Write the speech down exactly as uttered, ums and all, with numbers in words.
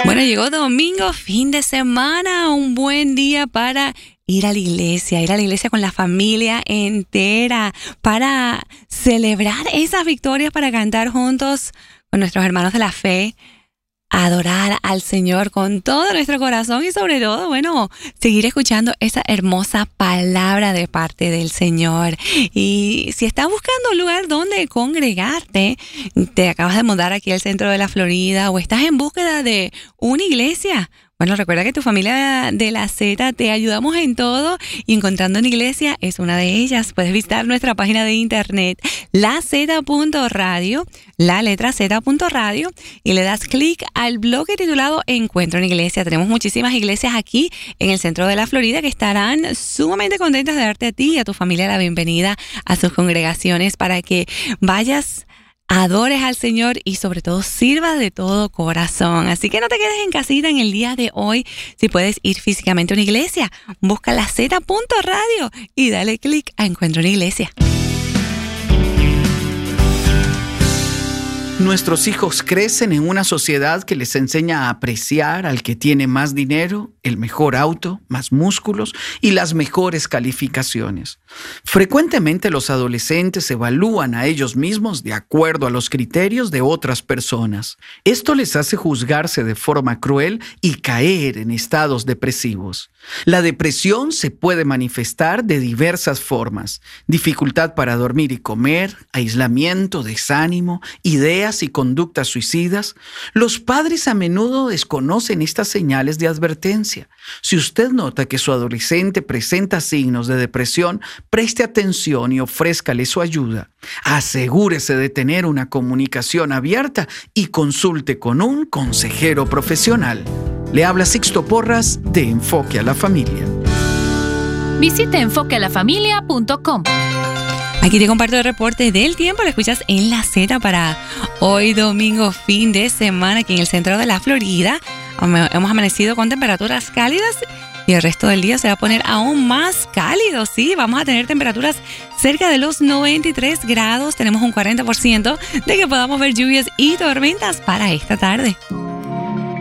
Bueno, llegó domingo, fin de semana, un buen día para ir a la iglesia, ir a la iglesia con la familia entera, para celebrar esas victorias, para cantar juntos con nuestros hermanos de la fe, adorar al Señor con todo nuestro corazón y sobre todo, bueno, seguir escuchando esa hermosa palabra de parte del Señor. Y si estás buscando un lugar donde congregarte, te acabas de mudar aquí al centro de la Florida o estás en búsqueda de una iglesia, bueno, recuerda que tu familia de la Z te ayudamos en todo y Encontrando una Iglesia es una de ellas. Puedes visitar nuestra página de internet la zeta punto radio, la letra Z punto radio, y le das clic al bloque titulado Encuentro una Iglesia. Tenemos muchísimas iglesias aquí en el centro de la Florida que estarán sumamente contentas de darte a ti y a tu familia la bienvenida a sus congregaciones para que vayas, adores al Señor y sobre todo sirvas de todo corazón. Así que no te quedes en casita en el día de hoy. Si puedes ir físicamente a una iglesia, busca la Z punto radio y dale clic a Encuentro una Iglesia. Nuestros hijos crecen en una sociedad que les enseña a apreciar al que tiene más dinero, el mejor auto, más músculos y las mejores calificaciones. Frecuentemente los adolescentes evalúan a ellos mismos de acuerdo a los criterios de otras personas. Esto les hace juzgarse de forma cruel y caer en estados depresivos. La depresión se puede manifestar de diversas formas: dificultad para dormir y comer, aislamiento, desánimo, ideas y conductas suicidas. Los padres a menudo desconocen estas señales de advertencia. Si usted nota que su adolescente presenta signos de depresión, preste atención y ofrézcale su ayuda. Asegúrese de tener una comunicación abierta y consulte con un consejero profesional. Le habla Sixto Porras de Enfoque a la Familia. Visite enfoque a la familia punto com. Aquí te comparto el reporte del tiempo. Lo escuchas en la Z para hoy domingo, fin de semana, aquí en el centro de la Florida. Hemos amanecido con temperaturas cálidas y el resto del día se va a poner aún más cálido. Sí, vamos a tener temperaturas cerca de los noventa y tres grados. Tenemos un cuarenta por ciento de que podamos ver lluvias y tormentas para esta tarde.